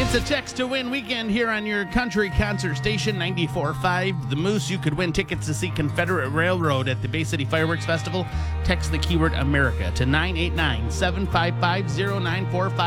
It's a text to win weekend here on your country concert station 94.5 The Moose. You could win tickets to see Confederate Railroad at the Bay City Fireworks Festival. Text the keyword America to 989-755-0945.